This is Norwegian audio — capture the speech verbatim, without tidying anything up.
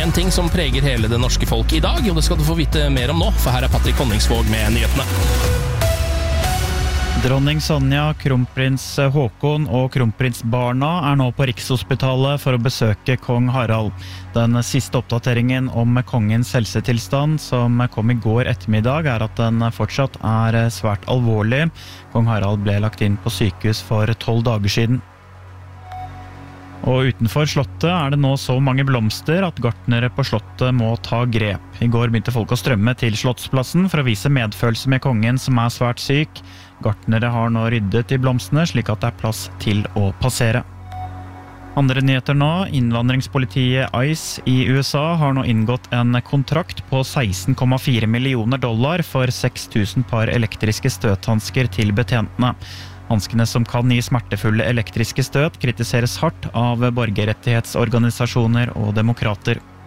en ting som preger hele det norske folk i dag, og det skal du få vite mer om nå, for her er Patrick Honningsvåg med nyhetene. Dronning Sonja, kronprins Håkon og kronprinsbarna er nå på Rikshospitalet for å besøke kong Harald. Den siste oppdateringen om kongens helsetilstand som kom i går ettermiddag er at den fortsatt er svært alvorlig. Kong Harald ble lagt inn på sykehus for tolv dager siden. Og utenfor slottet er det nå så mange blomster at gartnere på slottet må ta grep. I går begynte folk å strømme til Slottsplassen for å vise medfølelse med kongen som er svært syk. Gartnere har nå ryddet i blomstene slik at det er plass til å passere. Andre nyheter nå. Innvandringspolitiet ICE i U S A har nå inngått en kontrakt på seksten komma fire millioner dollar for seks tusen par elektriske støthansker til betjentene. Hanskene som kan gi smertefulle elektriske støt kritiseres hardt av borgerrettighetsorganisasjoner og demokrater.